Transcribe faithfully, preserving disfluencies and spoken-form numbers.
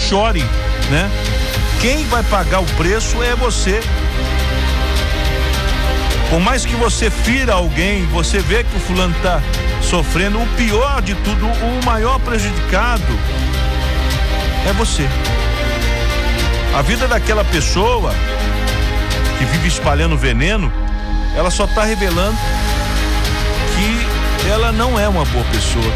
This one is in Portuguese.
chore, né? Quem vai pagar o preço é você. Por mais que você fira alguém, você vê que o fulano tá sofrendo, o pior de tudo, o maior prejudicado é você. A vida daquela pessoa que vive espalhando veneno, ela só tá revelando que ela não é uma boa pessoa.